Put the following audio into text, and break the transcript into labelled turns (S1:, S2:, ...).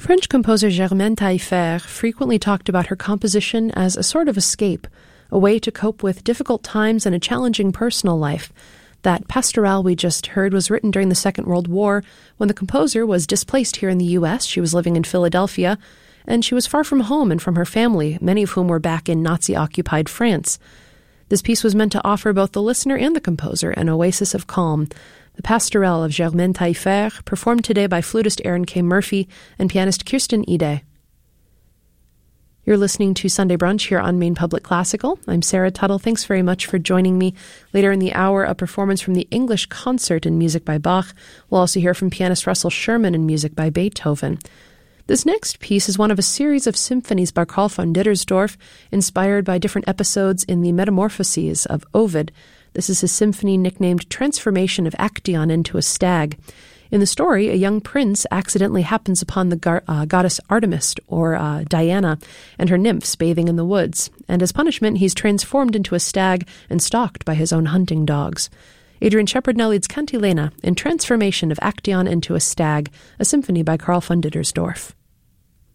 S1: French composer Germaine Taillefer frequently talked about her composition as a sort of escape, a way to cope with difficult times and a challenging personal life. That pastorale we just heard was written during the Second World War, when the composer was displaced here in the U.S. She was living in Philadelphia, and she was far from home and from her family, many of whom were back in Nazi-occupied France. This piece was meant to offer both the listener and the composer an oasis of calm. The pastorale of Germaine Taillefer, performed today by flutist Aaron K. Murphy and pianist Kirsten Ide. You're listening to Sunday Brunch here on Maine Public Classical. I'm Sarah Tuttle. Thanks very much for joining me. Later in the hour, a performance from the English Concert in music by Bach. We'll also hear from pianist Russell Sherman in music by Beethoven. This next piece is one of a series of symphonies by Carl von Dittersdorf, inspired by different episodes in the Metamorphoses of Ovid. This is his symphony nicknamed Transformation of Actaeon into a Stag. In the story, a young prince accidentally happens upon the goddess Artemis, or Diana, and her nymphs bathing in the woods, and as punishment he's transformed into a stag and stalked by his own hunting dogs. Adrian Shepard now leads Cantilena in Transformation of Actaeon into a Stag, a symphony by Carl von Dittersdorf.